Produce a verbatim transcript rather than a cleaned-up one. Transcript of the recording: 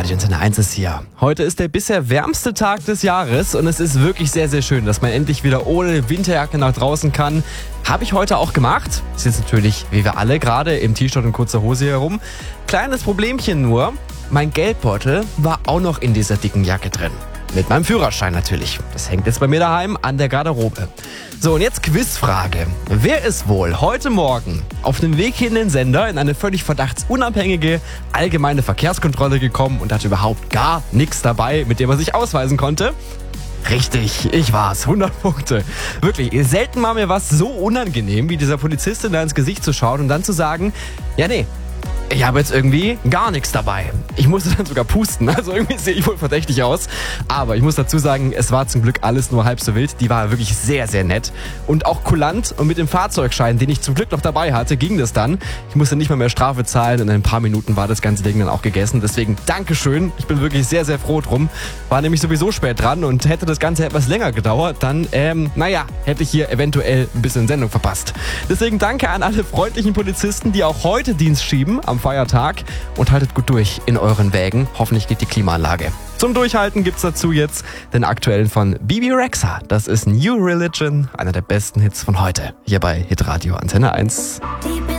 Die Antenne eins ist hier. Heute ist der bisher wärmste Tag des Jahres und es ist wirklich sehr, sehr schön, dass man endlich wieder ohne Winterjacke nach draußen kann. Habe ich heute auch gemacht. Ich sitze natürlich, wie wir alle, gerade im T-Shirt und kurzer Hose herum. Kleines Problemchen nur, mein Geldbeutel war auch noch in dieser dicken Jacke drin. Mit meinem Führerschein natürlich. Das hängt jetzt bei mir daheim an der Garderobe. So, und jetzt Quizfrage. Wer ist wohl heute Morgen auf dem Weg hier in den Sender in eine völlig verdachtsunabhängige allgemeine Verkehrskontrolle gekommen und hatte überhaupt gar nichts dabei, mit dem er sich ausweisen konnte? Richtig, ich war's. hundert Punkte. Wirklich, selten war mir was so unangenehm, wie dieser Polizistin da ins Gesicht zu schauen und dann zu sagen, ja nee, ich habe jetzt irgendwie gar nichts dabei. Ich musste dann sogar pusten, also irgendwie sehe ich wohl verdächtig aus. Aber ich muss dazu sagen, es war zum Glück alles nur halb so wild. Die war wirklich sehr, sehr nett und auch kulant. Und mit dem Fahrzeugschein, den ich zum Glück noch dabei hatte, ging das dann. Ich musste nicht mal mehr Strafe zahlen und in ein paar Minuten war das ganze Ding dann auch gegessen. Deswegen Dankeschön. Ich bin wirklich sehr, sehr froh drum. War nämlich sowieso spät dran und hätte das Ganze etwas länger gedauert, dann, ähm, naja, hätte ich hier eventuell ein bisschen Sendung verpasst. Deswegen danke an alle freundlichen Polizisten, die auch heute Dienst schieben am Feiertag, und haltet gut durch in euren Wägen. Hoffentlich geht die Klimaanlage. Zum Durchhalten gibt's dazu jetzt den aktuellen von Bebe Rexha. Das ist New Religion, einer der besten Hits von heute. Hier bei Hitradio Antenne eins.